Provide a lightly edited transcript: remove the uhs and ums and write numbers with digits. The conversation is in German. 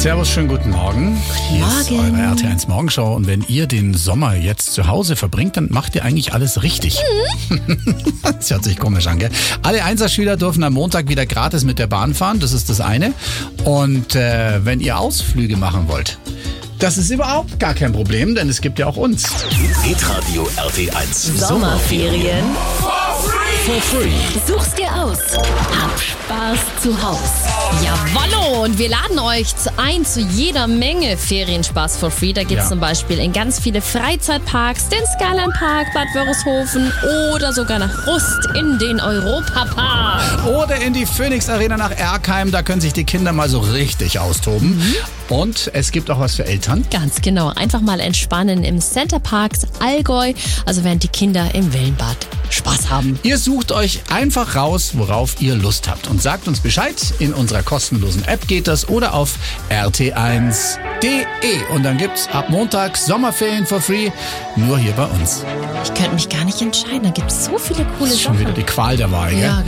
Servus, schönen guten Morgen. Hier ist Morgen. eure RT1 Morgenshow. Und wenn ihr den Sommer jetzt zu Hause verbringt, dann macht ihr eigentlich alles richtig. Das hört sich komisch an, gell? Alle Einserschüler dürfen am Montag wieder gratis mit der Bahn fahren, das ist das eine. Und wenn ihr Ausflüge machen wollt, das ist überhaupt gar kein Problem, denn es gibt ja auch uns. Hitradio RT1. Sommerferien. For free. Such's dir aus. Hab Spaß zu Haus. Jawollo, und wir laden euch ein zu jeder Menge Ferienspaß for free. Da geht's Ja. zum Beispiel in ganz viele Freizeitparks, den Skyline Park, Bad Wörishofen oder sogar nach Rust in den Europapark. Oder in die Phoenix Arena nach Erkheim, da können sich die Kinder mal so richtig austoben. Und es gibt auch was für Eltern. Ganz genau, einfach mal entspannen im Center Parks Allgäu, also während die Kinder im Wellenbad Spaß haben. Ihr sucht euch einfach raus, worauf ihr Lust habt und sagt uns Bescheid. In unserer kostenlosen App geht das oder auf rt1.de. Und dann gibt's ab Montag Sommerferien for free, nur hier bei uns. Ich könnte mich gar nicht entscheiden, da gibt's so viele coole Das ist schon wieder Sachen. die Qual der Wahl, gell? Ja,